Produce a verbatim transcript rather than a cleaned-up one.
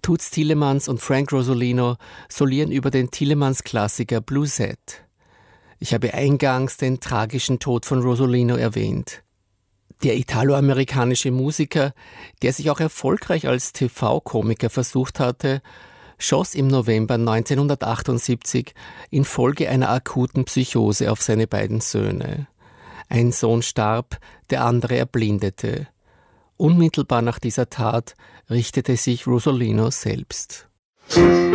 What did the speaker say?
Toots Thielemans und Frank Rosolino solieren über den Thielemans-Klassiker Bluesette. Ich habe eingangs den tragischen Tod von Rosolino erwähnt. Der italoamerikanische Musiker, der sich auch erfolgreich als T V-Komiker versucht hatte, schoss im November neunzehnhundertachtundsiebzig infolge einer akuten Psychose auf seine beiden Söhne. Ein Sohn starb, der andere erblindete. Unmittelbar nach dieser Tat richtete sich Rosolino selbst.